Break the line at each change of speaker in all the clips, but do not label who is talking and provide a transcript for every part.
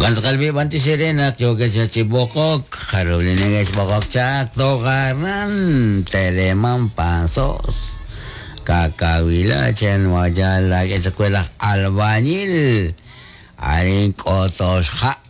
Cuando kalbi banti serena, yo que se chibokok, Carolina que es bokok chak, tokaran, teleman pansos, kakawila, chen wajala, que se escuela albañil, arin kotos ha.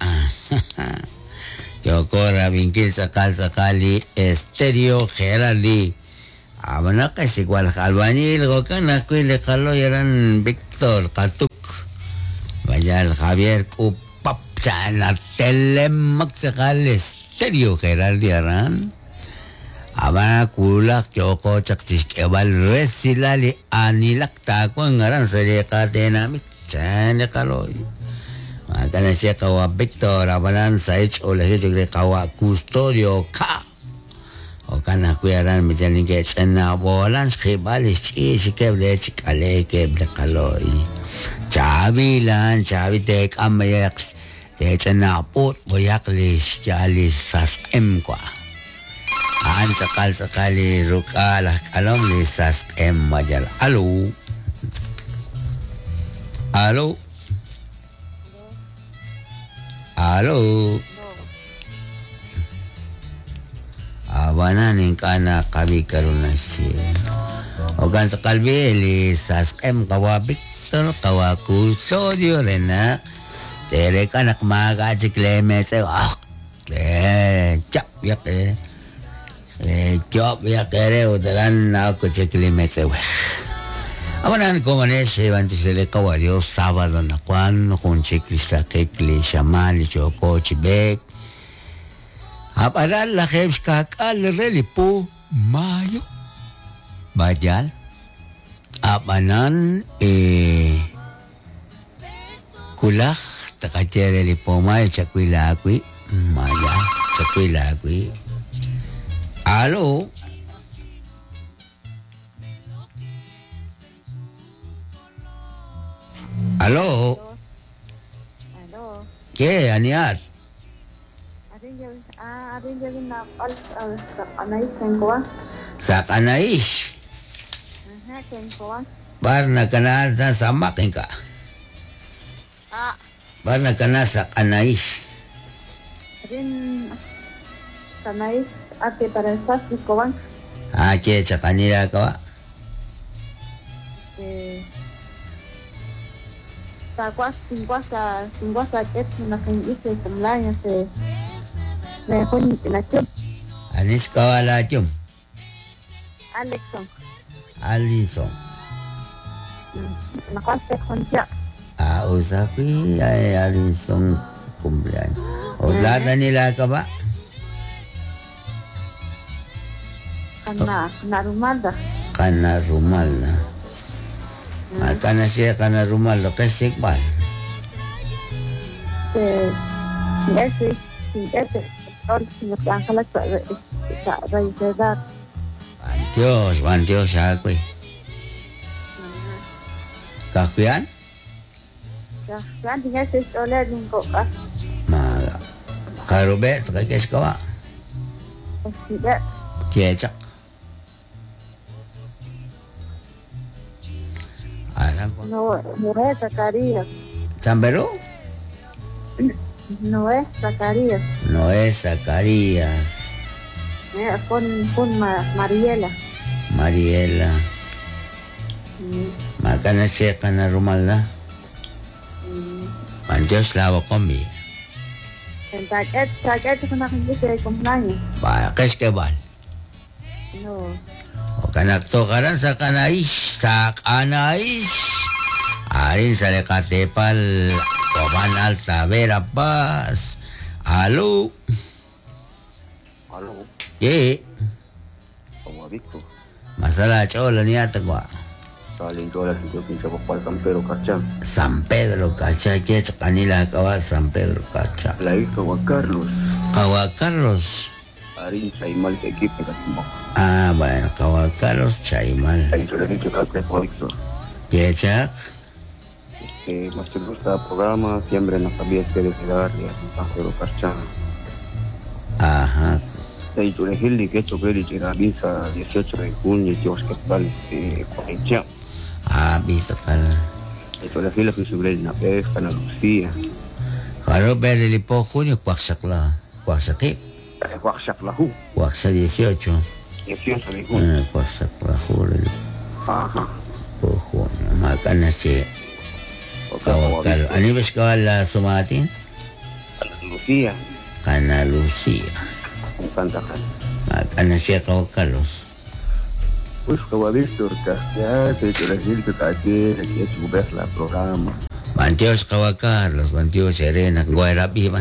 Yo corra vinkil sakali, estéreo Geraldi. Abana que es igual albañil, gokana, cuile calo, eran Víctor, Katuk, vaya el Javier Cup. Chana telemak sekali stereo Geraldi aran abana kulak joko caktis kebal resilali anilak takwa ngaran serika dinamik chana kaloi makanya siya kawa Victor abanan saich oleh juga kawa custodio ka o kana kuyaran misalnya ke chana bolan khibalis isi keble chikale keble kaloi chavilan chavitek amayak Tena put boyak lis jalis sas kwa. An sekali rukalah kalom lis sas majal. Halo. Halo. Halo. Abana ning kana kami karunasi. Ogan sekali lis sas kawa Victor kawa Custodio rena. Tere kanak maga cikle se chap ya ke chop ya kere udaran na ko cikle se awanan ko mane se banti se le kawario sábado na kwan con ciklista ke kle shamal choko chibek aparal la khebs kakal relipo mayo bajal abanan kulah takacere li poma chakwila akwi maya chakwila akwi alo alo ke aniat Sakanais Barna kana sama ka Barna kana Sakanais
Kanais ate para esas kowan
che chakanira ka
Singwasa ket na kan ise kumlanya se na kon na chip
Anis kawala chum Alison
na kon se konja
usapi ay Alison cumpleaños Oblada nila ka ba?
Kana
rumal na Kana siya kana rumal lo kasi ikbal.
Ese ang kalat sa raisedad.
Juan Dios ako eh. Kakuyan?
Yan tinggal sis oleh lingko ka.
Karube, takakis ka ba?
Tidak.
Kecak.
Noé Zacarías.
¿Sambero?
Noé Zacarías. Con Mariela.
Maka na siya ka na rumal na. Mandios lawa kombi.
Sakit ko nakikita sa kumpanya.
Bakis ka ba?
No.
O kanakto ka rin sa kanais. Arin sa Lekatepal, Toban Altavera Paz. Halo. Ye.
Como Víctor.
Masalah chola ni atagwa.
Saling chola sitio pincha papal
San Pedro Cacha, que kanila kawa San Pedro Cacha.
La hizo Juan Carlos.
Kawa Carlos.
Arin Chaimal que equipo Catimbo.
Bueno, Kawa Carlos Chaimal.
Ahí se le dicho que hace Víctor.
¿Qué chak?
Más que gusta el programa, siempre no sabía que desear y San Pedro Cacha.
Ajá.
Ahí tú le dijiste que hecho que le llega a 18 de junio y que os que tal Corintia.
Visto kal.
Ahí tú le dijiste que sobre la pesca, la Lucía.
Aro beri lipo junio, cuaxacla. Cuaxaquip.
Huaxaclahu.
Cuaxa 18.
18 de junio.
Cuaxacla julio.
Ajá.
Po junio. Makana si. Kawakal. Ano ba siya la sumatin?
Lucía.
Kana Lucia.
En Santa Cana.
Makana siya kawakalos.
Pues como Víctor Castia, te elegir tu calle, que es tu la programa.
Bantios kawakalos. Bantios serena. Guayrapiban.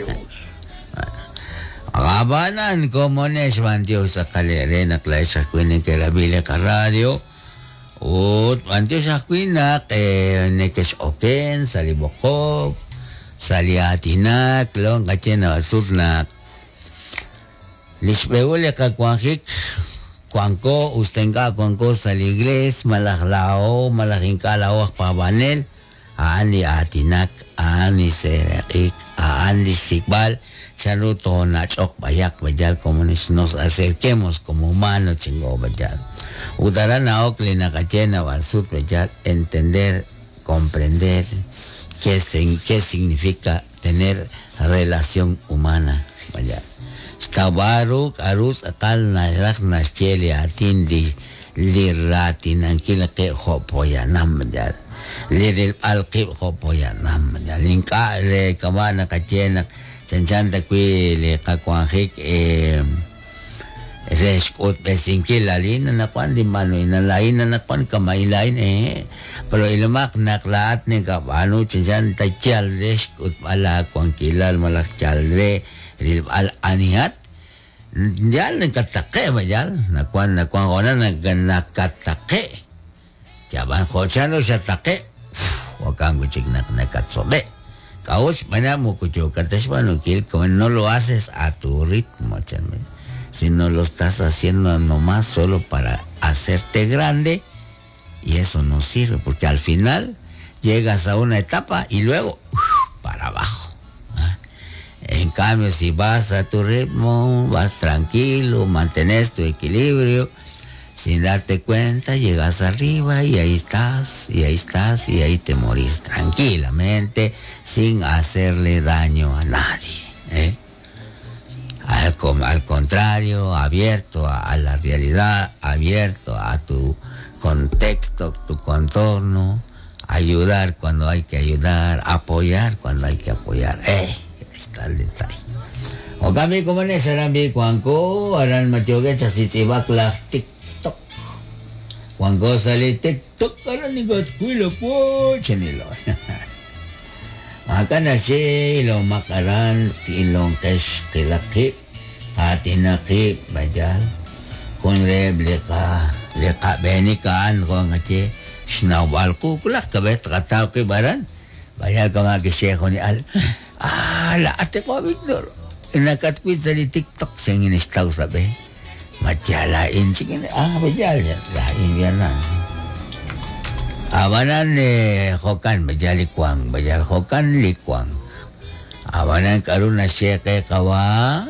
Agabanan komones bantios sa kalere na klasa kuinin kerabile ka radio. Ut bantios sa kuinak nekes oken sa libokop sa liatinak long kachena sutnak. Lispeule ka kwangik kwangko ustenga kwangko sa ligles malaklao malaking kalao pabanel ani atinak ani serekik ani sikbal. Saluto na chok bayak bajal comunes nos acerquemos como humanos chingo bajal. Udara na okli na kachena wasut bajal entender, comprender qué significa tener relación humana bajal. Stabaruk arus akal na rak na chele atin di liratin ang kilake hopoyanam bajal. Liril alqib hopoyanam bajal. Lingka le kamana kachena Chanchanta kui le kakwangik reskot besingki lalina na kwan di mano inalain na kwan kamailain pero ilamak naklaat ni kabano chanchanta chal reskot ala kwang kilal malak chalre al anihat jal nakatake majal na kwan ona nakatake jaban khochano sa take wakang gucik nakatsobe. Kaos mana mo kucho katas manukil como no lo haces a tu ritmo, chame. Si no lo estás haciendo nomás solo para hacerte grande y eso no sirve porque al final llegas a una etapa y luego para abajo. En cambio si vas a tu ritmo, vas tranquilo, mantienes tu equilibrio, sin darte cuenta llegas arriba y ahí estás, y ahí te morís tranquilamente sin hacerle daño a nadie. Al contrario, abierto a la realidad, abierto a tu contexto, tu contorno, ayudar cuando hay que ayudar, apoyar cuando hay que apoyar. Está el detalle. O kami kumane sarambi kuangko aran majoge chasitibak lastik Cuando sale TikTok, ahora ni gatkuilo po, chanilo. Maka na siya ilong makaran, ilong kes kilaki, atinaki, bajal. Kung leka benikaan ko nga siya, sinawal ko, kulak kabet, kataw kay baran. Bajal ka magisya ko ni Al. Laate ko, Victor. Inakatkwit sa di TikTok, siyang inistaw sabi. Majalain sige bajal lain bianan abanan hokan bajali kuang bajal hokan likuang abanan karuna siya kay kawa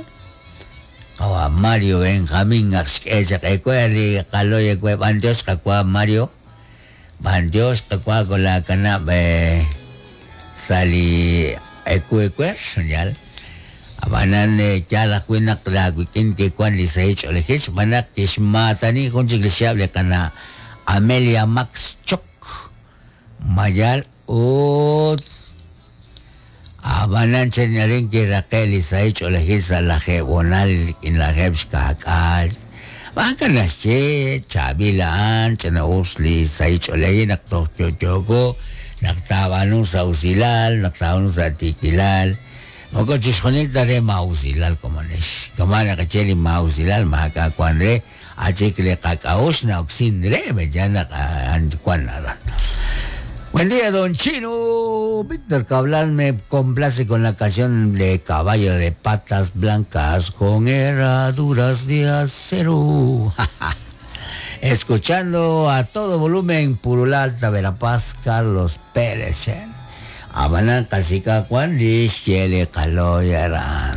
Mario Benjamin ngaks kay kweli kaloy kay bandios kakwa Mario bandios kakwa gola kana be sali ekwe senyal Abanan chala kuinak laguikin ke kwan li sahich olehis manak kismata ni kung siglesiable kana Amelia Max Chok Mayal ut abanan senyaring kira ke li sahich olehis alahe bonal in lahebs kakal baka na siya chabilaan chana usli sahich olehi naktok chogo naktawa nung sa usilal naktawa nung sa tikilal Moko chiskonil tare mausilal komones. Kamana kacheli mausilal maka kuanre achikle kakaos na oksindre bejana kuanaran. Buen día, don Chino. Víctor Cablan me complace con la canción de Caballo de Patas Blancas con herraduras de acero. Escuchando a todo volumen, Purulata, Verapaz, Carlos Pérez. Abanan kasika kwandi shele kaloyaran.